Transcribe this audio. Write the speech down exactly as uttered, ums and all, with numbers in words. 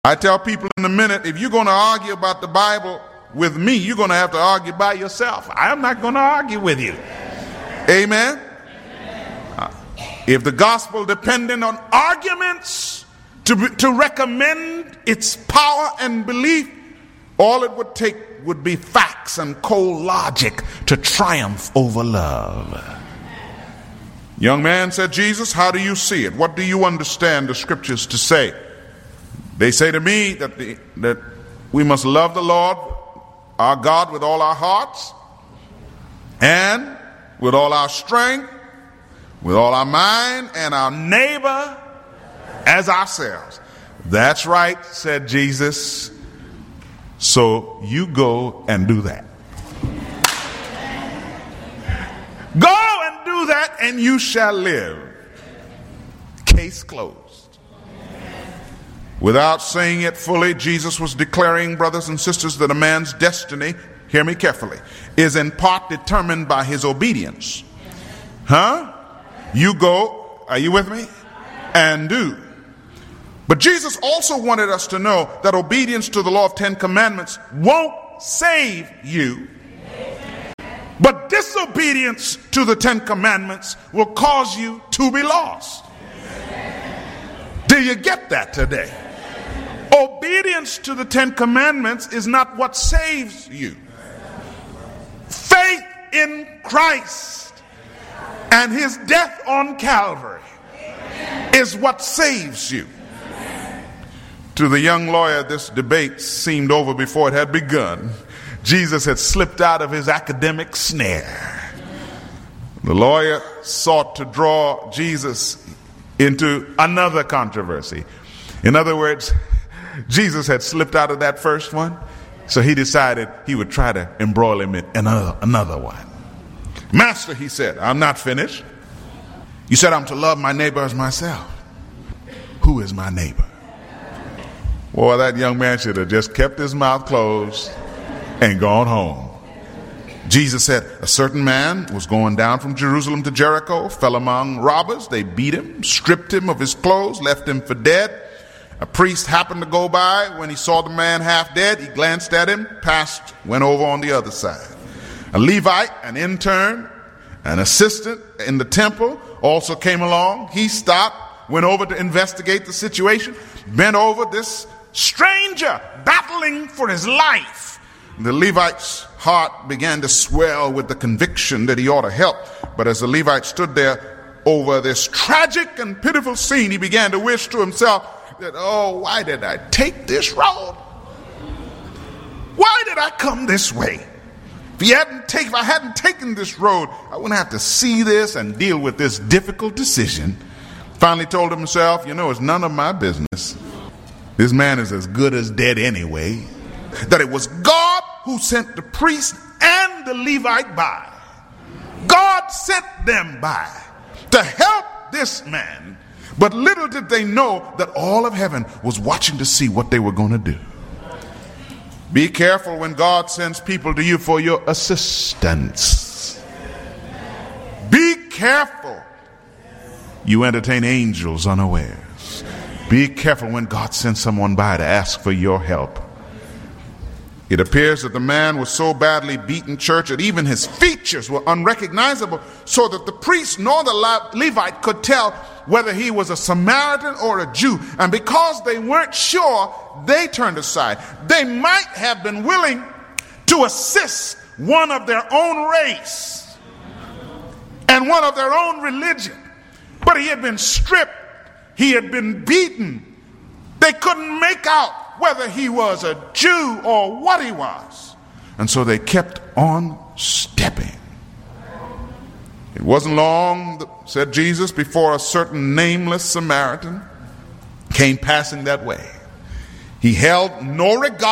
I tell people in a minute, if you're going to argue about the Bible with me, you're going to have to argue by yourself. I'm not going to argue with you. Amen? Uh, if the gospel depended on arguments to, to recommend its power and belief, all it would take would be facts and cold logic to triumph over love. Young man said, Jesus, how do you see it? What do you understand the scriptures to say? They say to me that, the, that we must love the Lord, our God, with all our hearts and with all our strength, with all our mind, and our neighbor as ourselves. That's right, said Jesus. So you go and do that. Go and do that and you shall live. Case closed. Without saying it fully, Jesus was declaring, brothers and sisters, that a man's destiny, hear me carefully, is in part determined by his obedience. Huh? You go, are you with me? And do. But Jesus also wanted us to know that obedience to the law of Ten Commandments won't save you. But disobedience to the Ten Commandments will cause you to be lost. Do you get that today? Obedience to the Ten Commandments is not what saves you. Faith in Christ and his death on Calvary is what saves you. To the young lawyer, this debate seemed over before it had begun. Jesus had slipped out of his academic snare. The lawyer sought to draw Jesus into another controversy. In other words, Jesus had slipped out of that first one, so he decided he would try to embroil him in another, another one. Master, he said, I'm not finished. You said I'm to love my neighbor as myself. Who is my neighbor? Boy, that young man should have just kept his mouth closed and gone home. Jesus said, a certain man was going down from Jerusalem to Jericho, fell among robbers. They beat him, stripped him of his clothes, left him for dead. A priest happened to go by. When he saw the man half dead, he glanced at him, passed, went over on the other side. A Levite, an intern, an assistant in the temple also came along. He stopped, went over to investigate the situation, bent over this stranger battling for his life. The Levite's heart began to swell with the conviction that he ought to help. But as the Levite stood there over this tragic and pitiful scene, he began to wish to himself that, oh, why did I take this road? Why did I come this way? If, he hadn't take, if I hadn't taken this road, I wouldn't have to see this and deal with this difficult decision. Finally told himself, you know, it's none of my business. This man is as good as dead anyway. That it was God who sent the priest and the Levite by. God sent them by to help this man. But little did they know that all of heaven was watching to see what they were going to do. Be careful when God sends people to you for your assistance. Be careful. You entertain angels unawares. Be careful when God sends someone by to ask for your help. It appears that the man was so badly beaten, church, that even his features were unrecognizable, so that the priest nor the Levite could tell whether he was a Samaritan or a Jew. And because they weren't sure, they turned aside. They might have been willing to assist one of their own race and one of their own religion. But he had been stripped. He had been beaten. They couldn't make out whether he was a Jew or what he was. And so they kept on stepping. It wasn't long, said Jesus, before a certain nameless Samaritan came passing that way. He held no regard